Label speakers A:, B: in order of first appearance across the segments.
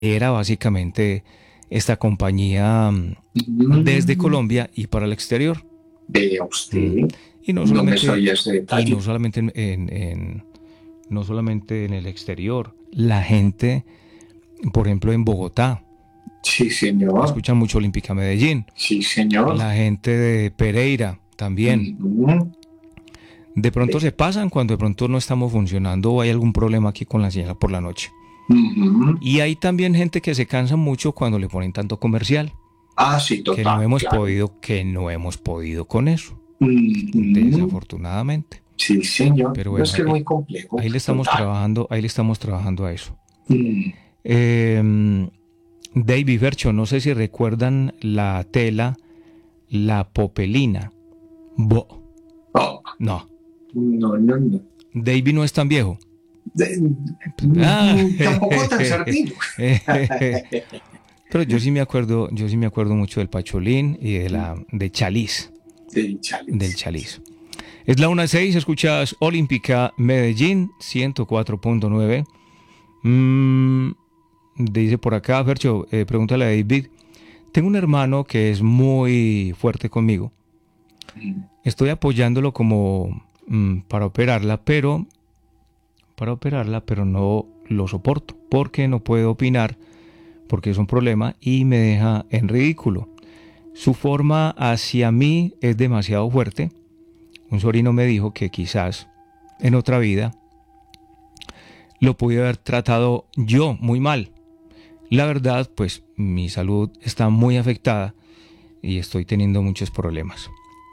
A: era básicamente esta compañía desde
B: Mm,
A: Colombia y para el exterior.
B: vea
A: Mm.
B: usted,
A: Y no
B: no me
A: solamente,
B: sabía ese
A: y no
B: detalle.
A: solamente no solamente en el exterior, la gente, por ejemplo, en Bogotá,
B: Sí, señor.
A: escuchan mucho Olímpica Medellín,
B: Sí, señor.
A: la gente de Pereira también.
B: Ujú.
A: De pronto
B: Ve.
A: se pasan cuando de pronto no estamos funcionando o hay algún problema aquí con la señal por la noche.
B: Ujú.
A: Y hay también gente que se cansa mucho cuando le ponen tanto comercial,
B: Ah, sí, total, claro.
A: que no hemos podido con eso,
B: Ujú.
A: desafortunadamente.
B: Sí, señor.
A: Pero
B: No, es
A: bueno,
B: que es muy complejo, total.
A: ahí le estamos trabajando a eso.
B: Mm.
A: Eh, David Bercho, no sé si recuerdan la tela, la popelina.
B: Oh,
A: No,
B: no, no, no.
A: David no es tan viejo.
B: De-
A: Ah,
B: tampoco tan sardino.
A: pero yo sí me acuerdo mucho del Pacholín y de Chaliz,
B: De
A: del
B: Chalice.
A: Chaliz. Es la 1:06, escuchas Olímpica Medellín 104.9. Mm, dice por acá, Fercho, pregúntale a David. Tengo un hermano que es muy fuerte conmigo. Estoy apoyándolo como para operarla, pero no lo soporto porque no puedo opinar porque es un problema y me deja en ridículo. Su forma hacia mí es demasiado fuerte. Un sobrino me dijo que quizás en otra vida lo pude haber tratado yo muy mal. La verdad, pues mi salud está muy afectada y estoy teniendo muchos problemas.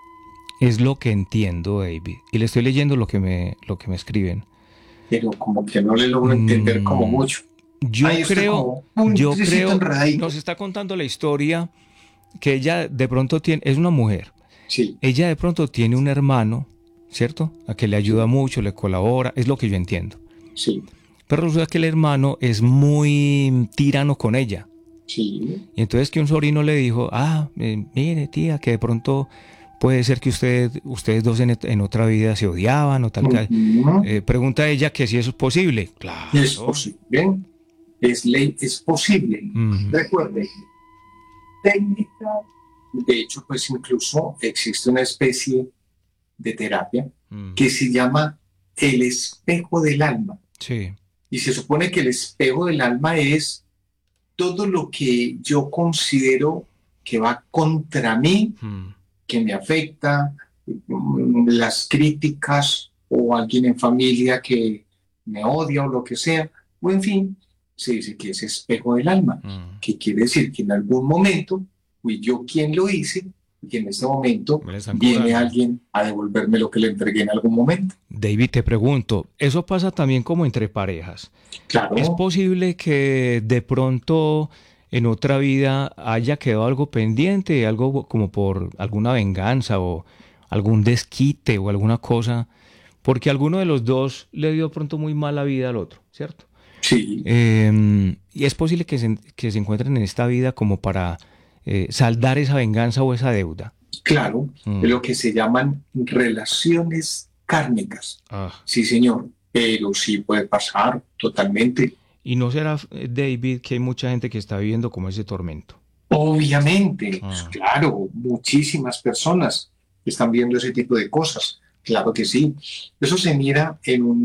A: Es lo que entiendo, David. Y le estoy leyendo lo que me escriben.
B: Pero como que no le logro entender como
A: Mm,
B: mucho. Ahí estoy como un tricito
A: nos
B: enredadito.
A: está contando la historia que ella de pronto tiene, es una mujer.
B: Sí,
A: Ella de pronto tiene un hermano, ¿cierto? A que le ayuda
B: sí,
A: mucho, le colabora, es lo que yo entiendo.
B: sí,
A: Pero resulta que el hermano es muy tirano con ella.
B: sí.
A: Y entonces que un sobrino le dijo, mire tía, que de pronto puede ser que ustedes dos en otra vida se odiaban o tal.
B: Ujú.
A: Pregunta ella que si eso es posible.
B: Es
A: Claro.
B: posible. Es ley, es posible.
A: Mm,
B: Recuerde, técnica, de hecho, pues incluso existe una especie de terapia
A: mm,
B: que se llama el espejo del alma.
A: sí.
B: Y se supone que el espejo del alma es todo lo que yo considero que va contra mí,
A: Mm,
B: que me afecta, las críticas o alguien en familia que me odia o lo que sea, o en fin, se dice que es espejo del alma,
A: mm.
B: que quiere decir que en algún momento fui yo quien lo hice y que en ese momento
A: Me la están
B: viene
A: cobrando.
B: alguien a devolverme lo que le entregué en algún momento.
A: David, te pregunto, ¿eso pasa también como entre parejas? ¿Es
B: Claro,
A: posible que de pronto en otra vida haya quedado algo pendiente, algo como por alguna venganza o algún desquite o alguna cosa? Porque alguno de los dos le dio de pronto muy mala vida al otro, ¿cierto?
B: sí,
A: Y es posible que se encuentren en esta vida como para saldar esa venganza o esa deuda.
B: claro, de
A: Mm.
B: lo que se llaman relaciones kármicas.
A: Ah.
B: Sí, señor, pero sí puede pasar totalmente.
A: Y no será, David, que hay mucha gente que está viviendo como ese tormento.
B: Obviamente, pues
A: Ah.
B: claro, muchísimas personas están viendo ese tipo de cosas. Claro que sí. Eso se mira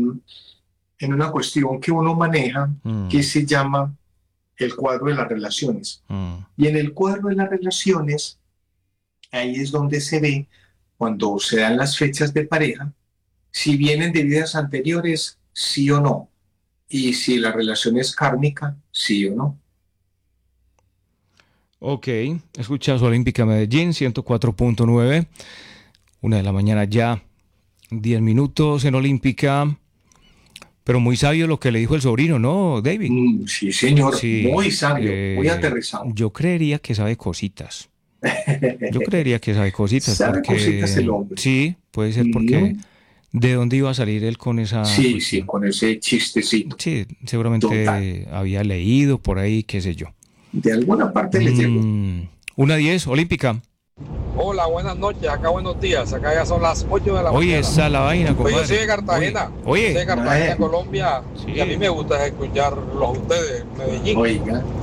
B: en una cuestión que uno maneja que
A: Mm,
B: se llama el cuadro de las relaciones.
A: mm.
B: Y en el cuadro de las relaciones, ahí es donde se ve cuando se dan las fechas de pareja, si vienen de vidas anteriores, sí o no. Y si la relación es kármica, sí o no.
A: Ok, escuchas Olímpica Medellín 104.9, 1 de la mañana ya, 10 minutos en Olímpica, pero muy sabio lo que le dijo el sobrino, ¿no, David?
B: Sí, señor, muy
A: Sí,
B: sabio, muy aterrizado.
A: yo creería que sabe cositas. Yo creería que sabe cositas
B: Sabe cositas el
A: porque
B: hombre.
A: sí, puede ser porque
B: Mm,
A: ¿de dónde iba a salir él con esa
B: sí, sí,
A: cuestión?
B: con ese chistecito.
A: Sí,
B: Total.
A: seguramente había leído por ahí, qué sé yo.
B: De alguna parte le llegó.
A: Mm, 1:10, Olímpica.
C: Hola, buenas noches, acá buenos días, acá ya son las 8 de la
A: Oye,
C: mañana.
A: esa es la vaina,
C: Pues
A: compadre.
C: yo soy de Cartagena,
A: Oye,
C: yo soy de Cartagena,
B: Oye.
C: Colombia,
A: Sí.
C: y a mí me gusta escucharlos a ustedes, Medellín.
B: Oiga.